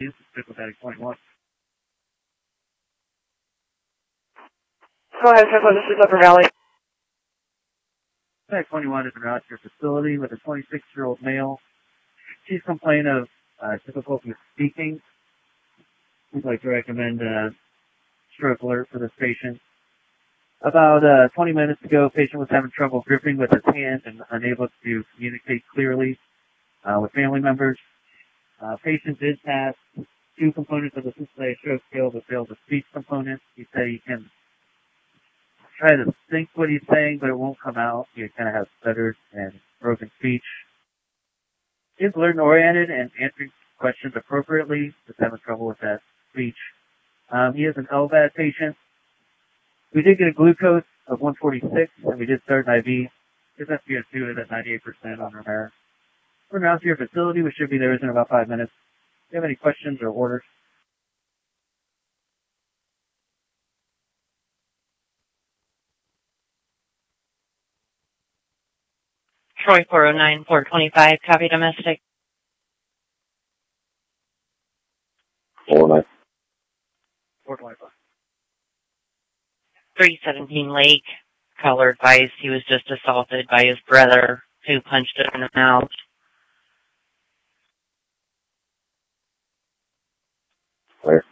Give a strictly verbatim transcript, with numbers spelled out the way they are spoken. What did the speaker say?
This is Sympathetic twenty-one. Go ahead, Central. This is Upper Valley. Sympathetic twenty-one is around your facility with a twenty-six-year-old male. She's complaining of uh, difficulty with speaking. We'd like to recommend a stroke alert for this patient. About uh, twenty minutes ago, patient was having trouble gripping with his hands and unable to communicate clearly uh, with family members. Uh, patient did pass two components of the Cincinnati Stroke Scale, but failed the speech component. He said he can try to think what he's saying, but it won't come out. He kind of has stutters and broken speech. He's alert and oriented and answering questions appropriately, just having trouble with that speech. Um, he is an L V A D patient. We did get a glucose of one forty-six, and we did start an I V. His S P S two is at ninety-eight percent on our air. We're now to your facility. We should be there in about five minutes. Do you have any questions or orders? Troy four oh nine, four twenty-five, copy domestic. four oh nine. four twenty-five. three seventeen Lake, caller advised he was just assaulted by his brother who punched him in the mouth. Where?